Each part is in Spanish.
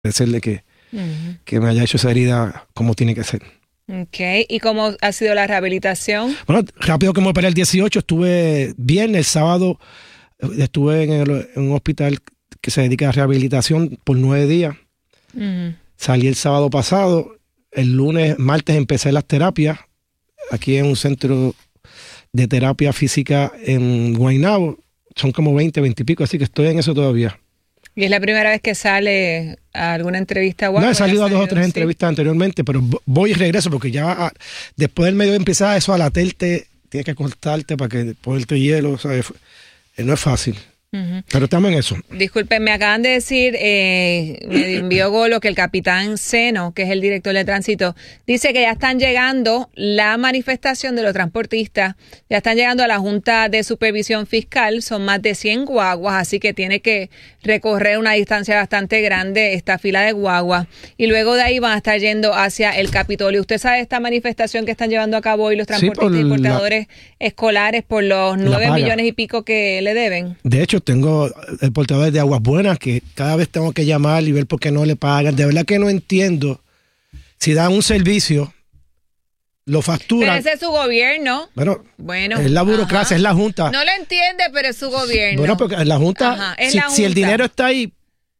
agradecerle que me haya hecho esa herida como tiene que ser. Okay. ¿Y cómo ha sido la rehabilitación? Bueno, rápido que me operé el 18, estuve bien. El sábado estuve en un hospital que se dedica a rehabilitación por 9 días. Salí el sábado pasado. El martes empecé las terapias aquí en un centro de terapia física en Guaynabo. Son como 20 y pico, así que estoy en eso todavía. ¿Y es la primera vez que sale a alguna entrevista? No, he salido a 2 o 3 entrevistas anteriormente, pero voy y regreso porque ya después del medio empieza eso a laterte, tienes que cortarte para que ponerte hielo, ¿sabes? No es fácil. Pero estamos en eso. Disculpen, me acaban de decir, me envió Golo que el capitán Seno, que es el director de tránsito, dice que ya están llegando la manifestación de los transportistas, ya están llegando a la Junta de Supervisión Fiscal, son más de 100 guaguas, así que tiene que recorrer una distancia bastante grande esta fila de guaguas, y luego de ahí van a estar yendo hacia el Capitolio. ¿Usted sabe esta manifestación que están llevando a cabo hoy los transportistas y portadores escolares por los 9 millones y pico que le deben? De hecho, tengo el portador de Aguas Buenas que cada vez tengo que llamar y ver por qué no le pagan. De verdad que no entiendo. Si dan un servicio, lo facturan. Pero ese es su gobierno. Bueno, es la burocracia, es la Junta. No lo entiende, pero es su gobierno. Bueno, porque la Junta, si el dinero está ahí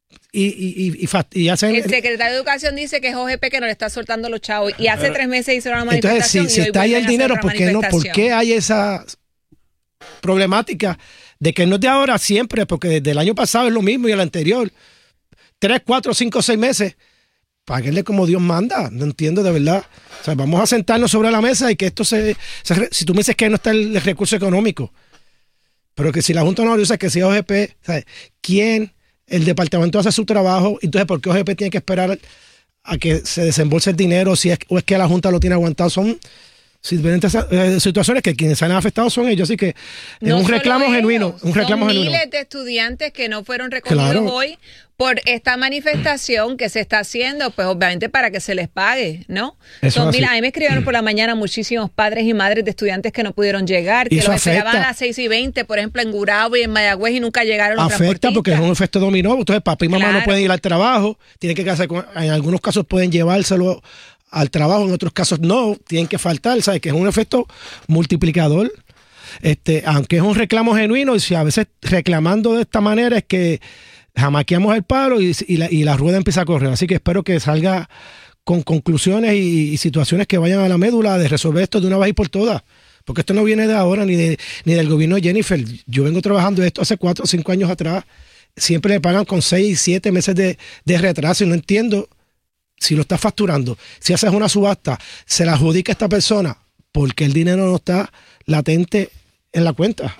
y hacen... El secretario de Educación dice que es OGP que no le está soltando los chavos. Y hace 3 meses hizo una manifestación. Entonces, si está ahí el dinero, ¿por qué no? ¿Por qué hay esa problemática de que no es de ahora siempre? Porque desde el año pasado es lo mismo y el anterior. 3, 4, 5, 6 meses. Páguenle como Dios manda. No entiendo de verdad. O sea, vamos a sentarnos sobre la mesa y que esto si tú me dices que no está el recurso económico, pero que si la Junta no lo usa, que si OGP, ¿sabes? ¿Quién? El departamento hace su trabajo, entonces ¿por qué OGP tiene que esperar a que se desembolse el dinero o es que la Junta lo tiene aguantado? Son diferentes situaciones que quienes se han afectado son ellos, así que es un reclamo genuino. Son miles de estudiantes que no fueron recogidos hoy por esta manifestación que se está haciendo, pues obviamente para que se les pague, ¿no? A mí me escribieron por la mañana muchísimos padres y madres de estudiantes que no pudieron llegar, que los esperaban a las 6:20, por ejemplo, en Gurabo y en Mayagüez y nunca llegaron los transportistas. Afecta porque es un efecto dominó, entonces papá y mamá no pueden ir al trabajo, tienen que quedarse en algunos casos pueden llevárselo al trabajo, en otros casos no, tienen que faltar, ¿sabes? Que es un efecto multiplicador. Aunque es un reclamo genuino, y si a veces reclamando de esta manera es que jamaqueamos el palo y la rueda empieza a correr. Así que espero que salga con conclusiones y situaciones que vayan a la médula de resolver esto de una vez y por todas. Porque esto no viene de ahora ni del gobierno de Jennifer. Yo vengo trabajando esto hace 4 o 5 años atrás. Siempre le pagan con 6 y 7 meses de retraso y no entiendo. Si lo está facturando, si haces una subasta, se la adjudica a esta persona porque el dinero no está latente en la cuenta.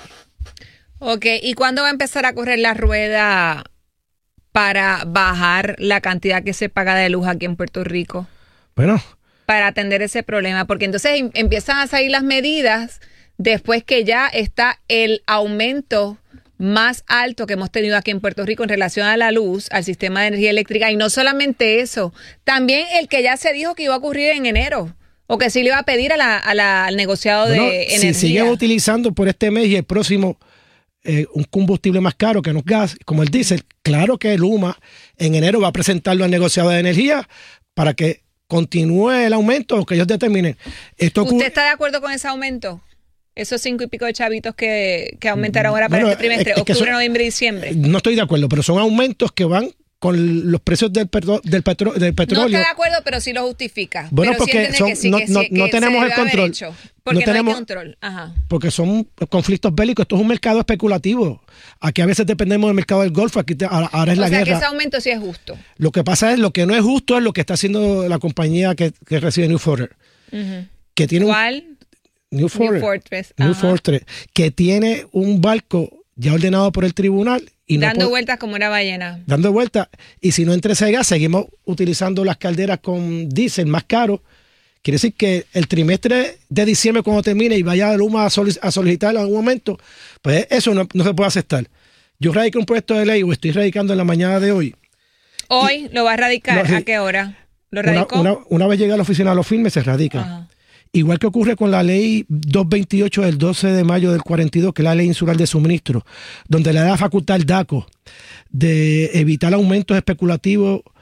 Ok, ¿y cuándo va a empezar a correr la rueda para bajar la cantidad que se paga de luz aquí en Puerto Rico? Bueno. Para atender ese problema, porque entonces empiezan a salir las medidas después que ya está el aumento más alto que hemos tenido aquí en Puerto Rico en relación a la luz, al sistema de energía eléctrica, y no solamente eso, también el que ya se dijo que iba a ocurrir en enero, o que sí le iba a pedir al negociado de energía. Si siguen utilizando por este mes y el próximo un combustible más caro que no es gas, como el diésel, claro que el UMA en enero va a presentarlo al negociado de energía para que continúe el aumento o que ellos determinen. ¿Usted está de acuerdo con ese aumento? Esos 5 y pico de chavitos que aumentaron ahora para este trimestre, octubre, noviembre y diciembre. No estoy de acuerdo, pero son aumentos que van con los precios del petróleo. No está de acuerdo, pero sí lo justifica. Bueno, pero porque no tenemos el control. Porque no hay control. Ajá. Porque son conflictos bélicos. Esto es un mercado especulativo. Aquí a veces dependemos del mercado del Golfo. Aquí ahora es la guerra. O sea, que ese aumento sí es justo. Lo que pasa es, lo que no es justo es lo que está haciendo la compañía que recibe New Fortress. Que tiene ¿Cuál? New Fortress, que tiene un barco ya ordenado por el tribunal. Y dando vueltas como una ballena. Dando vueltas. Y si no entra ese gas, seguimos utilizando las calderas con diésel más caro. Quiere decir que el trimestre de diciembre, cuando termine y vaya a Luma a solicitar en algún momento, pues eso no se puede aceptar. Yo radiqué un proyecto de ley, o estoy radicando en la mañana de hoy. ¿Hoy lo va a radicar? ¿A qué hora? ¿Lo radicó? Una vez llega a la oficina, lo firme, se radica. Ajá. Igual que ocurre con la ley 228 del 12 de mayo del 42, que es la ley insular de suministro, donde le da facultad al DACO de evitar aumentos especulativos